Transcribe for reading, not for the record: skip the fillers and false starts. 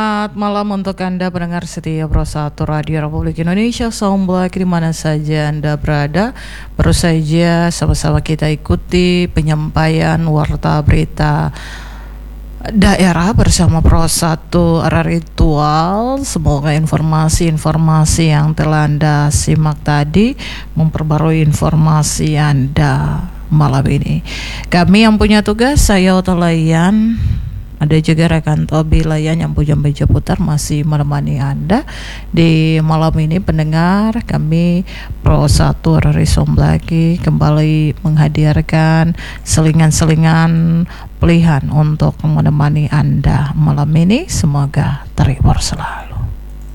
Selamat malam untuk Anda pendengar setia Pro 1 Radio Republik Indonesia Soundblack di mana saja Anda berada. Baru saja sama-sama kita ikuti penyampaian warta berita daerah bersama Pro 1 Ritual. Semoga informasi-informasi yang telah Anda simak tadi memperbarui informasi Anda malam ini. Kami yang punya tugas, saya Otolayan, ada juga rekan Tobi Layan yang punya meja putar masih menemani Anda di malam ini. Pendengar kami Pro 1 Rari Somblaki kembali menghadirkan selingan-selingan pilihan untuk menemani Anda malam ini. Semoga terhibur selalu.